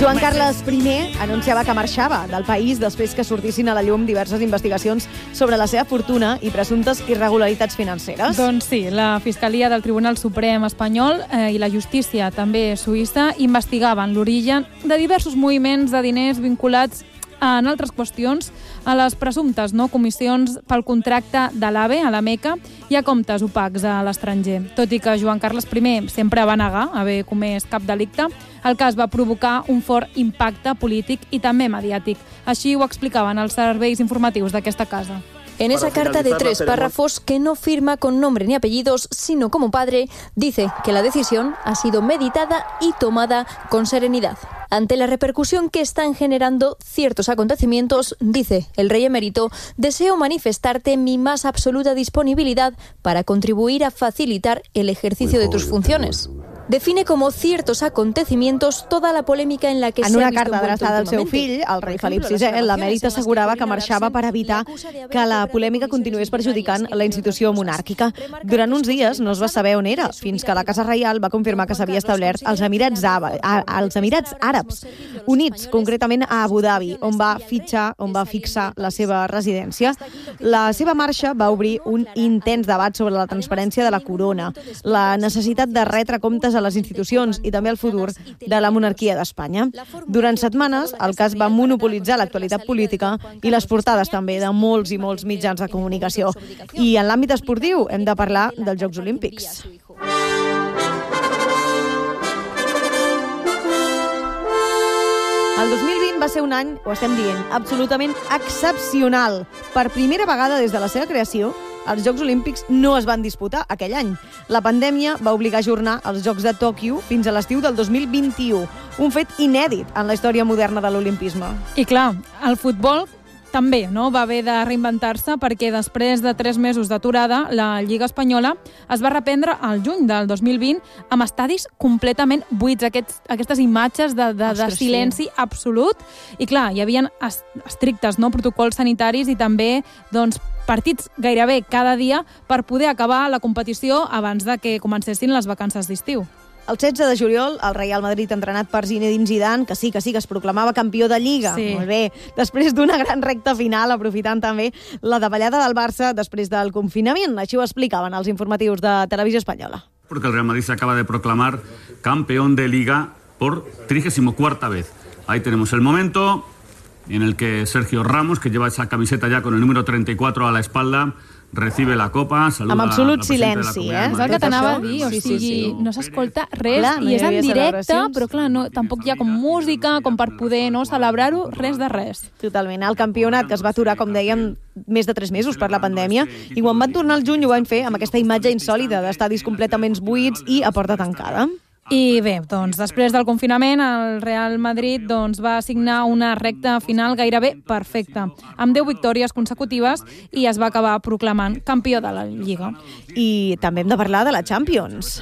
Joan Carles I anunciava que marxava del país després que sortissin a la llum diverses investigacions sobre la seva fortuna i presumptes irregularitats financeres. Doncs sí, la Fiscalia del Tribunal Suprem espanyol i la justícia també suïssa investigaven l'origen de diversos moviments de diners vinculats en altres qüestions a les presumptes comissions pel contracte de l'AVE a la Meca i a comptes opacs a l'estranger. Tot i que Joan Carles I sempre va negar haver comès cap delicte, el cas va provocar un fort impacte polític i també mediàtic. Així ho explicaven els serveis informatius d'aquesta casa. En esa carta de 3 párrafos que no firma con nombre ni apellidos, sino como padre, dice que la decisión ha sido meditada y tomada con serenidad. Ante la repercusión que están generando ciertos acontecimientos, dice el rey emérito, deseo manifestarte mi más absoluta disponibilidad para contribuir a facilitar el ejercicio de tus funciones. Define como ciertos acontecimientos toda la polèmica en la que en una carta adreçada al seu fill, el rei Felip VI, l'emèrit assegurava que marxava per evitar que la polèmica continués perjudicant la institució monàrquica. Durant uns dies no es va saber on era, fins que la Casa Reial va confirmar que s'havia establert als Emirats Àrabs Units, concretament a Abu Dhabi, on va fixar la seva residència. La seva marxa va obrir un intens debat sobre la transparència de la corona, la necessitat de retre comptes a les institucions i també el futur de la monarquia d'Espanya. Durant setmanes, el cas va monopolitzar l'actualitat política i les portades també de molts i molts mitjans de comunicació. I en l'àmbit esportiu hem de parlar dels Jocs Olímpics. El 2020 va ser un any, ho estem dient, absolutament excepcional. Per primera vegada des de la seva creació, els Jocs Olímpics no es van disputar aquell any. La pandèmia va obligar a ajornar els Jocs de Tòquio fins a l'estiu del 2021, un fet inèdit en la història moderna de l'olimpisme. I clar, el futbol també va haver de reinventar-se perquè després de 3 mesos d'aturada, la Lliga Espanyola es va reprendre al juny del 2020 amb estadis completament buits, aquestes imatges de silenci absolut. I clar, hi havia estrictes protocols sanitaris i també partits gairebé cada dia per poder acabar la competició abans de que comencessin les vacances d'estiu. El 16 de juliol, el Real Madrid, entrenat per Zinedine Zidane, que sí, que es proclamava campió de Lliga. Sí. Molt bé. Després d'una gran recta final, aprofitant també la davallada del Barça després del confinament. Així ho explicaven els informatius de Televisió Espanyola. Porque el Real Madrid se acaba de proclamar campeón de Liga por 34ª vez. Ahí tenemos el momento en el que Sergio Ramos, que lleva esa camiseta ya con el número 34 a la espalda, recibe la copa, saluda amb absolut la presidenta silenci, de la Comunitat de És el que t'anava a dir, o Sí. sigui, no s'escolta res, Clar, no i hi és en havia directe, celebracions. però clar, tampoc hi ha com música, com per poder celebrar-ho, res de res. Totalment. El campionat, que es va aturar, com dèiem, més de 3 mesos per la pandèmia, i quan van tornar al juny ho van fer amb aquesta imatge insòlita d'estadis completament buits i a porta tancada. I bé, després del confinament, el Real Madrid va signar una recta final gairebé perfecta, amb 10 victòries consecutives i es va acabar proclamant campió de la Lliga. I també hem de parlar de la Champions.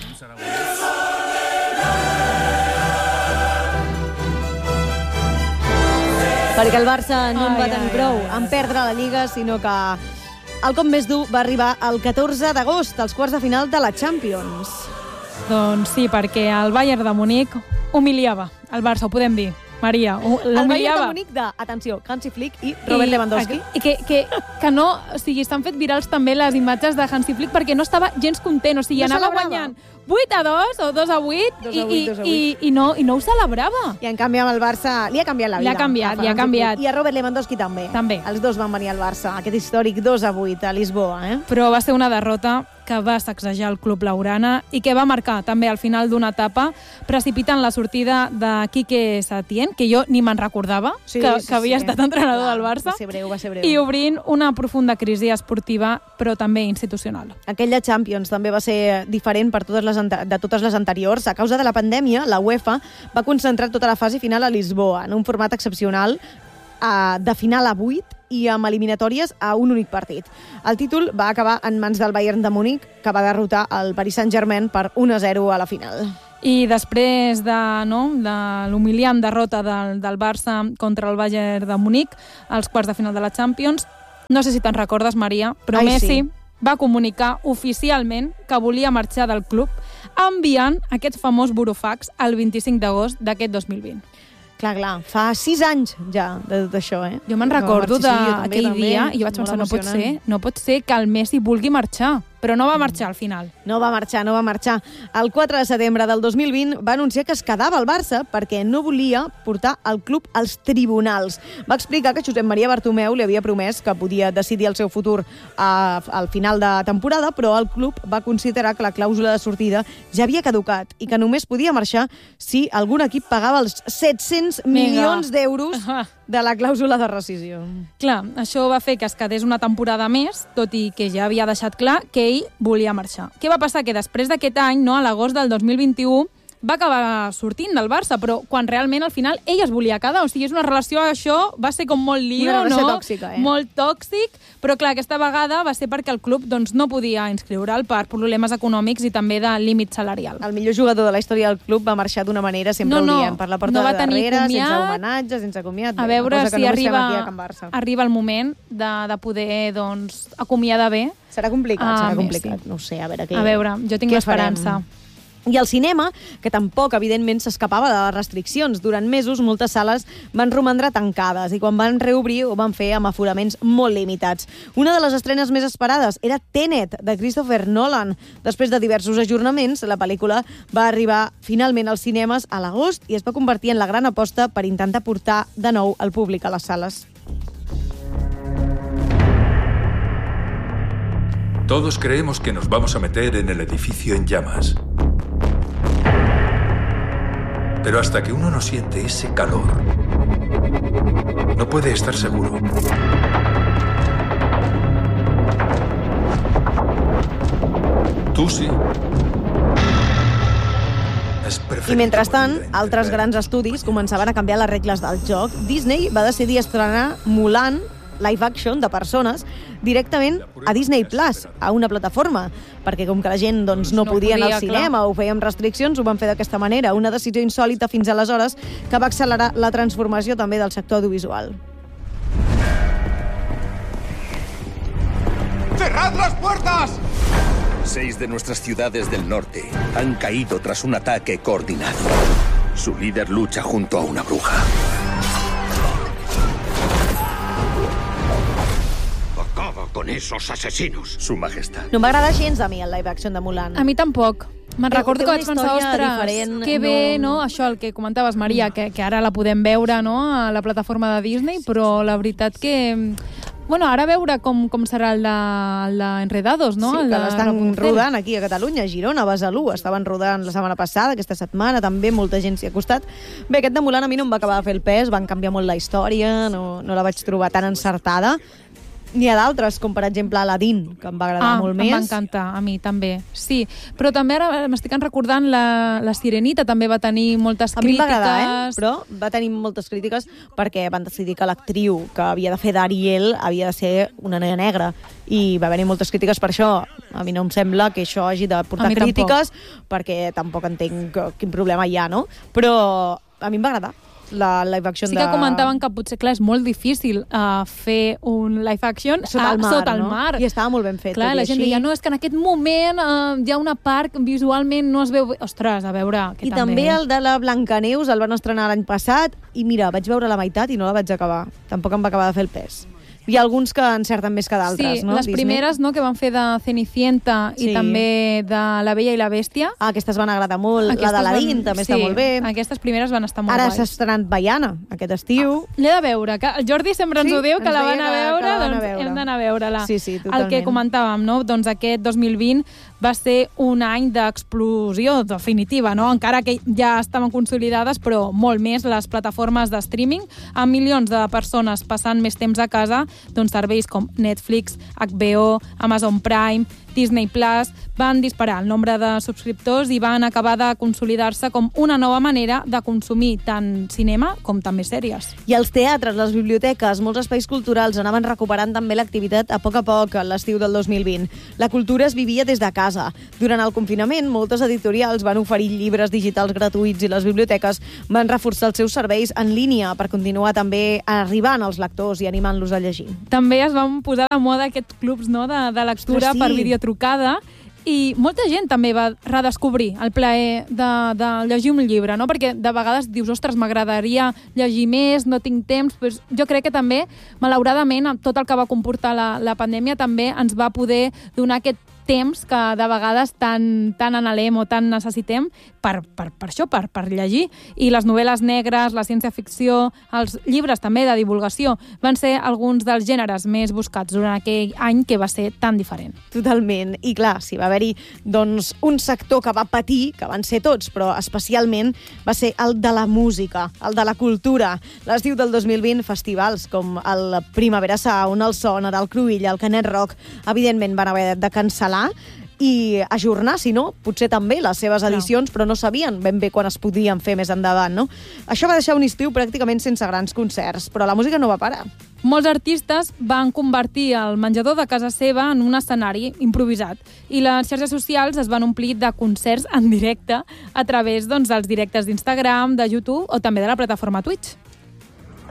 Perquè el Barça no en va tenir prou en perdre la Lliga, sinó que el cop més dur va arribar el 14 d'agost, als quarts de final de la Champions. Doncs sí, perquè el Bayern de Munic humiliava el Barça, ho podem dir. Maria, l'humiliava. El Bayern de Munic atenció, Hansi Flick i Robert Lewandowski. I que no, o sigui, s'han fet virals també les imatges de Hansi Flick perquè no estava gens content, o sigui, No anava celebrava. guanyant 8-2 o 2-8 i no ho celebrava. I en canvi amb el Barça li ha canviat la vida. Li ha canviat. I a Robert Lewandowski també. Els dos van venir al Barça, aquest històric 2-8 a Lisboa. Però va ser una derrota que va sacsejar el club laurana i que va marcar també al final d'una etapa, precipitant la sortida de Quique Setién, que jo ni me'n recordava que havia estat entrenador del Barça, va ser breu. I obrint una profunda crisi esportiva, però també institucional. Aquella Champions també va ser diferent de totes les anteriors. A causa de la pandèmia, la UEFA va concentrar tota la fase final a Lisboa, en un format excepcional, de final a 8 i amb eliminatòries a un únic partit. El títol va acabar en mans del Bayern de Munic, que va derrotar el Paris Saint-Germain per 1-0 a la final. I després de l'humiliant derrota del Barça contra el Bayern de Munic, als quarts de final de la Champions, no sé si te'n recordes, Maria, però Messi va comunicar oficialment que volia marxar del club, enviant aquest famós burofax el 25 d'agost d'aquest 2020. Clar, fa 6 anys ja de tot això, eh? Jo me'n recordo d'aquell dia i jo vaig pensar, no pot ser que el Messi vulgui marxar, però no va marxar al final. No va marxar. El 4 de setembre del 2020 va anunciar que es quedava al Barça perquè no volia portar el club als tribunals. Va explicar que Josep Maria Bartomeu li havia promès que podia decidir el seu futur al final de temporada, però el club va considerar que la clàusula de sortida ja havia caducat i que només podia marxar si algun equip pagava els 700 milions d'euros de la clàusula de rescisió. Clar, això va fer que es quedés una temporada més, tot i que ja havia deixat clar que ell volia marxar. Què va passar? Que després d'aquest any, no, a l'agost del 2021, va acabar sortint del Barça, però quan realment al final ell es volia quedar. O sigui, és una relació, això va ser com molt lío, una relació tòxica, Molt tòxic, però clar, aquesta vegada va ser perquè el club no podia inscriure'l per problemes econòmics i també de límit salarial. El millor jugador de la història del club va marxar d'una manera, sempre ho diem, per la porta de darrere, sense homenatge, sense comiat. A veure si arriba el moment de poder acomiadar bé. Serà complicat, no ho sé, a veure què. A veure, jo tinc l'esperança. I el cinema, que tampoc, evidentment, s'escapava de les restriccions. Durant mesos, moltes sales van romandre tancades i quan van reobrir ho van fer amb aforaments molt limitats. Una de les estrenes més esperades era Tenet, de Christopher Nolan. Després de diversos ajornaments, la pel·lícula va arribar finalment als cinemes a l'agost i es va convertir en la gran aposta per intentar portar de nou el públic a les sales. Todos creemos que nos vamos a meter en el edificio en llamas. Pero hasta que uno no siente ese calor, no puede estar seguro. Tú sí. I mentrestant, altres grans estudis començaven a canviar les regles del joc. Disney va decidir estrenar Mulan, live action de persones, directament a Disney Plus, a una plataforma, perquè com que la gent no podia anar al cinema o ho feia amb restriccions, ho van fer d'aquesta manera, una decisió insòlita fins aleshores que va accelerar la transformació també del sector audiovisual. ¡Cerrad las puertas! 6 de nuestras ciudades del norte han caído tras un ataque coordinado. Su líder lucha junto a una bruja. Con esos asesinos, su majestad. No m'agrada gens a mi el live action de Mulan. A mi tampoc. Me'n recordo que vaig pensar, ostres, que bé, no? Això, el que comentaves, Maria, que ara la podem veure, no?, a la plataforma de Disney, però la veritat que... Bueno, ara a veure com serà el d'Enredados, no? Sí, que l'estan rodant aquí a Catalunya, a Girona, a Besalú. Estaven rodant la setmana passada, aquesta setmana, també molta gent s'hi ha acostat. Bé, aquest de Mulan a mi no em va acabar de fer el pes, van canviar molt la història, no la vaig trobar tan encertada. N'hi ha d'altres, com per exemple Aladdin, que em va agradar molt més. Em va encantar, a mi també, sí. Però també ara m'estic recordant la Sirenita, també va tenir moltes crítiques. A mi em va agradar, però va tenir moltes crítiques perquè van decidir que l'actriu que havia de fer d'Ariel havia de ser una nena negra. I va haver-hi moltes crítiques per això. A mi no em sembla que això hagi de portar crítiques, perquè tampoc entenc quin problema hi ha, no? Però a mi em va agradar. La live action sí que comentaven que potser, clar, és molt difícil fer un live action sota el mar. I estava molt ben fet. Clar, la gent deia, no, és que en aquest moment hi ha una part que visualment no es veu bé. Ostres, a veure... I també el de la Blancaneus el van estrenar l'any passat i mira, vaig veure la meitat i no la vaig acabar. Tampoc em va acabar de fer el pes. Hi ha alguns que encerten més que d'altres, sí, no? Les primeres, no?, que van fer de Cenicienta i també de La Bella i la Bèstia. Aquestes van agradar molt. La d'Aladín també està molt bé. Aquestes primeres van estar molt guais. Ara s'ha estrenat Baiana, aquest estiu. L'he de veure. El Jordi sempre ens ho diu, que la van a veure, doncs hem d'anar a veure-la. Sí, totalment. El que comentàvem, no?, doncs aquest 2020 va ser un any d'explosió definitiva, no?, encara que ja estaven consolidades, però molt més les plataformes de streaming, amb milions de persones passant més temps a casa, doncs serveis com Netflix, HBO, Amazon Prime, Disney Plus van disparar el nombre de subscriptors i van acabar de consolidar-se com una nova manera de consumir tant cinema com també sèries. I els teatres, les biblioteques, molts espais culturals anaven recuperant també l'activitat a poc l'estiu del 2020. La cultura es vivia des de casa. Durant el confinament, moltes editorials van oferir llibres digitals gratuïts i les biblioteques van reforçar els seus serveis en línia per continuar també arribant als lectors i animant-los a llegir. També es van posar de moda aquests clubs, no?, de lectura per videotrucada I molta gent també va redescobrir el plaer de llegir un llibre, no? Perquè de vegades dius, ostres, m'agradaria llegir més, no tinc temps. Pues jo crec que també, malauradament, amb tot el que va comportar la pandèmia, també ens va poder donar aquest temps que de vegades tant anhelem o tant necessitem per això, per llegir. I les novel·les negres, la ciència-ficció, els llibres també de divulgació van ser alguns dels gèneres més buscats durant aquell any que va ser tan diferent. Totalment. I clar, sí, va haver-hi doncs, un sector que va patir, que van ser tots, però especialment va ser el de la música, el de la cultura. L'estiu del 2020, festivals com el Primavera Sound, el Sonar, el Cruïlla, el Canet Rock, evidentment van haver de cancel·lar i ajornar, si no, potser també les seves edicions, però no sabien ben bé quan es podien fer més endavant, no? Això va deixar un estiu pràcticament sense grans concerts, però la música no va parar. Molts artistes van convertir el menjador de casa seva en un escenari improvisat i les xarxes socials es van omplir de concerts en directe a través dels directes d'Instagram, de YouTube o també de la plataforma Twitch.